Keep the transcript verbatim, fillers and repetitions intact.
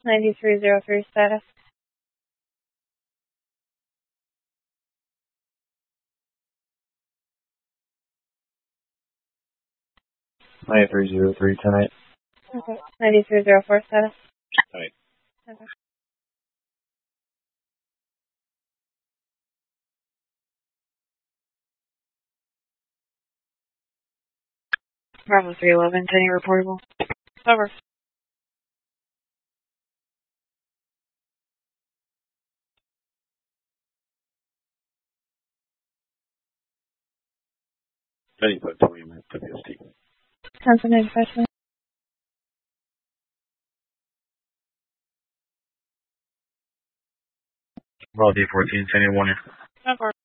ninety-three zero three status. ninety-three zero three, ten eight. Okay. ninety-three zero four status. ten eight. Okay. Bravo three eleven, ten eight reportable. Over. Any put twenty minutes W S T. Council manufacturing. Well, D fourteen, ten eight one. Over.